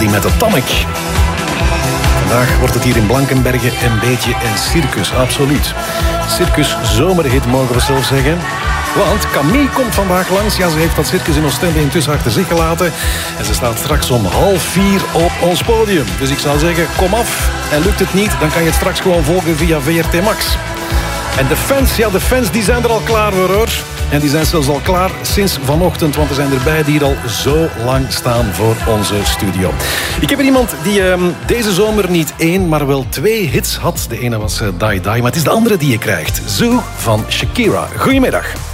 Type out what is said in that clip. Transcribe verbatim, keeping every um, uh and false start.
met de Atomic. Vandaag wordt het hier in Blankenberge een beetje een circus, absoluut. Circus zomerhit mogen we zelf zeggen. Want Camille komt vandaag langs. Ja, ze heeft dat circus in Oostende intussen achter zich gelaten. En ze staat straks om half vier op ons podium. Dus ik zou zeggen, kom af. En lukt het niet, dan kan je het straks gewoon volgen via V R T Max. En de fans, ja, de fans die zijn er al klaar voor, hoor. En die zijn zelfs al klaar sinds vanochtend, want er zijn erbij die hier al zo lang staan voor onze studio. Ik heb er iemand die um, deze zomer niet één, maar wel twee hits had. De ene was uh, Die Die, maar het is de andere die je krijgt. Zoo van Shakira. Goedemiddag.